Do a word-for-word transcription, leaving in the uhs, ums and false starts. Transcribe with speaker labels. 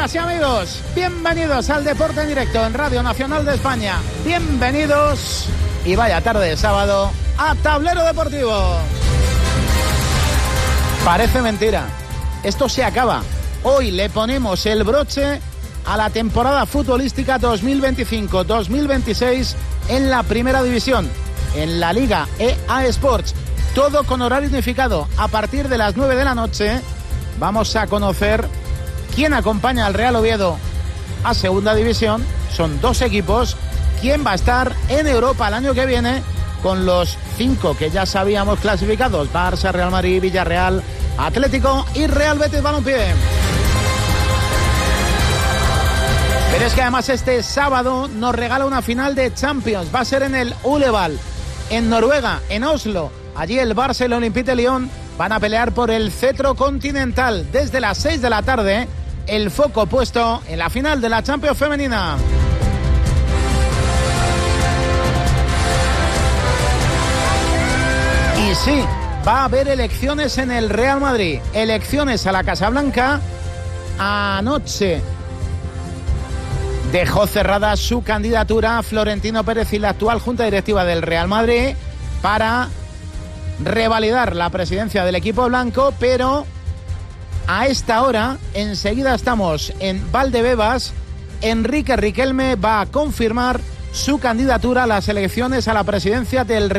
Speaker 1: Amigas y amigos, bienvenidos al Deporte en Directo en Radio Nacional de España. Bienvenidos, y vaya tarde de sábado, a Tablero Deportivo. Parece mentira, esto se acaba. Hoy le ponemos el broche a la temporada futbolística dos mil veinticinco dos mil veintiséis en la Primera División, en la Liga E A Sports. Todo con horario unificado. A partir de las nueve de la noche vamos a conocer quién acompaña al Real Oviedo a Segunda División. Son dos equipos. Quién va a estar en Europa el año que viene con los cinco que ya sabíamos clasificados: Barça, Real Madrid, Villarreal, Atlético y Real Betis Balompié. Pero es que además este sábado nos regala una final de Champions. Va a ser en el Uleval, en Noruega, en Oslo. Allí el Barça y el Olympique de Lyon van a pelear por el cetro continental. Desde las seis de la tarde, el foco puesto en la final de la Champions femenina. Y sí, va a haber elecciones en el Real Madrid. Elecciones a la Casa Blanca. Anoche dejó cerrada su candidatura Florentino Pérez y la actual Junta Directiva del Real Madrid para revalidar la presidencia del equipo blanco, pero a esta hora, enseguida estamos en Valdebebas, Enrique Riquelme va a confirmar su candidatura a las elecciones a la presidencia del Real Madrid.